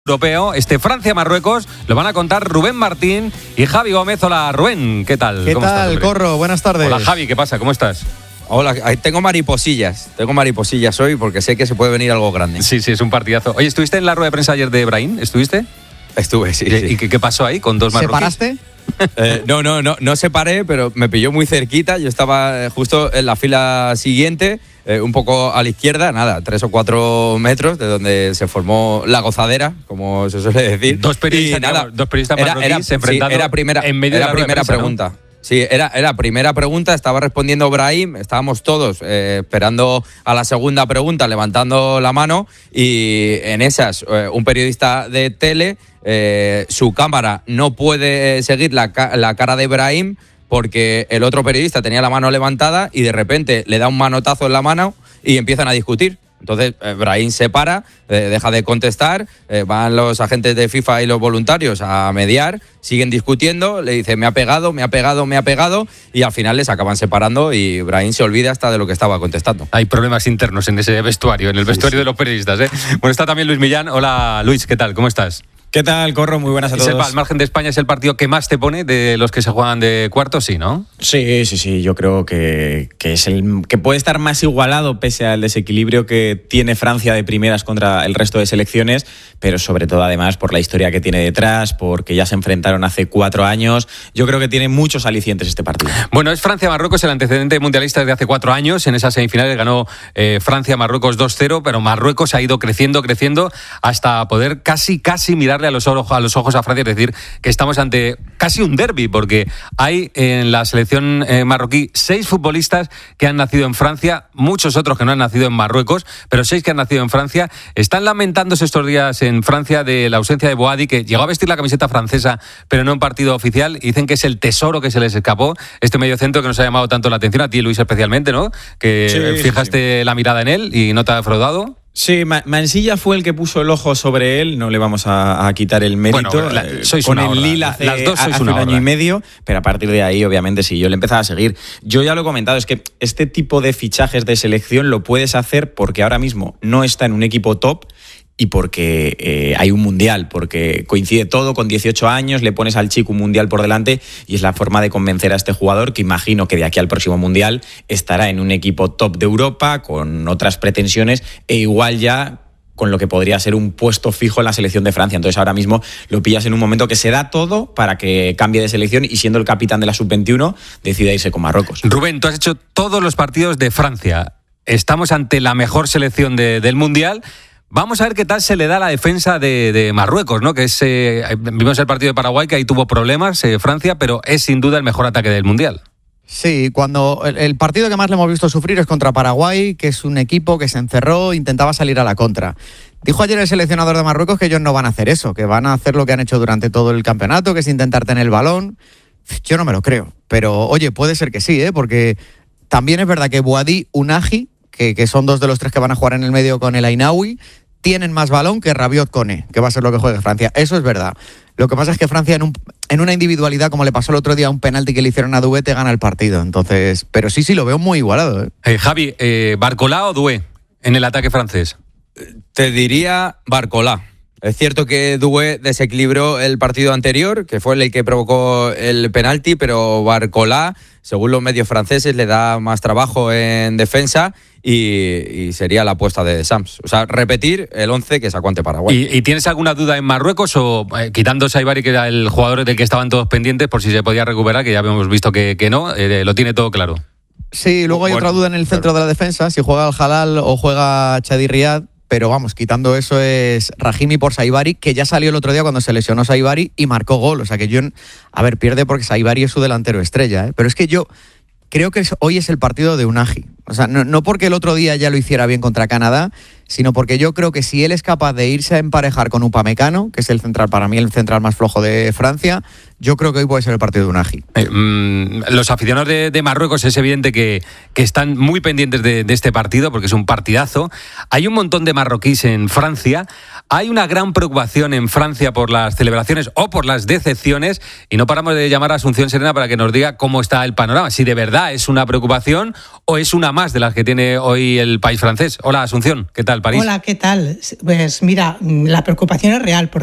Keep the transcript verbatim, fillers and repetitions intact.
Europeo, este Francia-Marruecos, lo van a contar Rubén Martín y Javi Gómez. Hola Rubén, ¿qué tal? ¿Qué ¿Cómo tal, estás, Corro? Buenas tardes. Hola Javi, ¿qué pasa? ¿Cómo estás? Hola, tengo mariposillas, tengo mariposillas hoy porque sé que se puede venir algo grande. Sí, sí, es un partidazo. Oye, ¿estuviste en la rueda de prensa ayer de Brahim? ¿Estuviste? Estuve, sí. ¿Y, sí. ¿y qué, qué pasó ahí con dos marroquíes? ¿Separaste? Eh, no, no, no, no separé, pero me pilló muy cerquita. Yo estaba justo en la fila siguiente, eh, un poco a la izquierda, nada, tres o cuatro metros de donde se formó la gozadera, como se suele decir. Dos periodistas, Y nada, dos periodistas era, marroquíes era, se enfrentando sí, era primera, en medio era de la rueda de primera prensa, pregunta. ¿no? Sí, era, era primera pregunta, estaba respondiendo Brahim, estábamos todos eh, esperando a la segunda pregunta, levantando la mano, y en esas, eh, un periodista de tele, eh, su cámara no puede seguir la, la cara de Brahim porque el otro periodista tenía la mano levantada y de repente le da un manotazo en la mano y empiezan a discutir. Entonces, eh, Brahim se para, eh, deja de contestar, eh, van los agentes de FIFA y los voluntarios a mediar, siguen discutiendo, le dice me ha pegado, me ha pegado, me ha pegado, y al final les acaban separando y Brahim se olvida hasta de lo que estaba contestando. Hay problemas internos en ese vestuario, en el vestuario sí, sí. de los periodistas, ¿eh? Bueno, está también Luis Millán. Hola Luis, ¿qué tal? ¿Cómo estás? ¿Qué tal, Corro? Muy buenas a todos. El, al margen de España, ¿es el partido que más te pone de los que se juegan de cuartos? Sí, ¿no? Sí, sí, sí. Yo creo que, que es el que puede estar más igualado pese al desequilibrio que tiene Francia de primeras contra el resto de selecciones, pero sobre todo además por la historia que tiene detrás, porque ya se enfrentaron hace cuatro años. Yo creo que tiene muchos alicientes este partido. Bueno, es Francia-Marruecos, el antecedente mundialista desde hace cuatro años. En esas semifinales ganó eh, Francia-Marruecos dos cero, pero Marruecos ha ido creciendo, creciendo hasta poder casi, casi mirarle a los ojos a los ojos a Francia, es decir, que estamos ante casi un derbi, porque hay en la selección eh, marroquí seis futbolistas que han nacido en Francia, muchos otros que no han nacido en Marruecos, pero seis que han nacido en Francia. Están lamentándose estos días en Francia de la ausencia de Boadi, que llegó a vestir la camiseta francesa, pero no en partido oficial, y dicen que es el tesoro que se les escapó, este mediocentro que nos ha llamado tanto la atención, a ti, Luis, especialmente, ¿no? Que sí, fijaste sí. la mirada en él y no te ha defraudado. Sí, Mansilla fue el que puso el ojo sobre él, no le vamos a, a quitar el mérito. Bueno, la, sois con una el horda. Lille hace, Las dos sois hace una un año horda. y medio, pero a partir de ahí, obviamente, sí, yo le empezaba a seguir. Yo ya lo he comentado, es que este tipo de fichajes de selección lo puedes hacer porque ahora mismo no está en un equipo top y porque eh, hay un mundial, porque coincide todo, con dieciocho años, le pones al chico un mundial por delante y es la forma de convencer a este jugador que imagino que de aquí al próximo mundial estará en un equipo top de Europa, con otras pretensiones e igual ya con lo que podría ser un puesto fijo en la selección de Francia. Entonces ahora mismo lo pillas en un momento que se da todo para que cambie de selección y siendo el capitán de la sub veintiuno decida irse con Marruecos. Rubén, tú has hecho todos los partidos de Francia. Estamos ante la mejor selección de, del Mundial. Vamos a ver qué tal se le da la defensa de, de Marruecos, ¿no? Que es, eh, vimos el partido de Paraguay, que ahí tuvo problemas eh, Francia, pero es sin duda el mejor ataque del Mundial. Sí, cuando el, el partido que más le hemos visto sufrir es contra Paraguay, que es un equipo que se encerró, intentaba salir a la contra. Dijo ayer el seleccionador de Marruecos que ellos no van a hacer eso, que van a hacer lo que han hecho durante todo el campeonato, que es intentar tener el balón. Yo no me lo creo, pero oye, puede ser que sí, ¿eh? Porque también es verdad que Boadi, Unagi, que, que son dos de los tres que van a jugar en el medio con el Ainaoui, tienen más balón que Rabiot Koné, que va a ser lo que juegue Francia. Eso es verdad. Lo que pasa es que Francia en, un, en una individualidad, como le pasó el otro día a un penalti que le hicieron a Doué, te gana el partido. Entonces, pero sí, sí, lo veo muy igualado. ¿eh? Eh, Javi, eh, ¿Barcola o Doué en el ataque francés? Te diría Barcola. Es cierto que Doué desequilibró el partido anterior, que fue el que provocó el penalti, pero Barcola, según los medios franceses, le da más trabajo en defensa y, y sería la apuesta de Sams. O sea, repetir el once que sacó ante Paraguay. ¿Y, y tienes alguna duda en Marruecos o eh, quitando Saibari, que era el jugador del que estaban todos pendientes por si se podía recuperar, que ya habíamos visto que, que no, eh, lo tiene todo claro? Sí, luego hay bueno, otra duda en el centro claro. de la defensa, si juega Al-Halal o juega Chadi Riyad. Pero vamos, quitando eso es Rahimi por Saibari, que ya salió el otro día cuando se lesionó Saibari y marcó gol. O sea que yo, a ver, pierde porque Saibari es su delantero estrella, ¿eh? Pero es que yo creo que hoy es el partido de Unagi. O sea, no, no porque el otro día ya lo hiciera bien contra Canadá, sino porque yo creo que si él es capaz de irse a emparejar con Upamecano, que es el central, para mí el central más flojo de Francia, yo creo que hoy puede ser el partido de Unagi. Eh, mmm, los aficionados de, de Marruecos es evidente que, que están muy pendientes de, de este partido porque es un partidazo. Hay un montón de marroquíes en Francia. Hay una gran preocupación en Francia por las celebraciones o por las decepciones y no paramos de llamar a Asunción Serena para que nos diga cómo está el panorama. Si de verdad es una preocupación o es una más de las que tiene hoy el país francés. Hola, Asunción. ¿Qué tal, París? Hola, ¿qué tal? Pues mira, la preocupación es real.